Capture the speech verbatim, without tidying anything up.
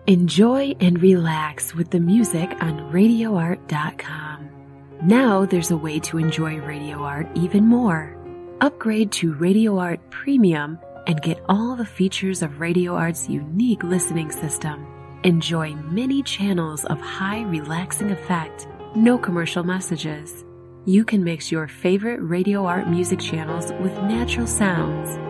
Enjoy and relax with the music on radio art dot com. Now there's a way to enjoy Radio Art even more. Upgrade to Radio Art Premium and get all the features of Radio Art's unique listening system. Enjoy many channels of high relaxing effect, no commercial messages. You can mix your favorite Radio Art music channels with natural sounds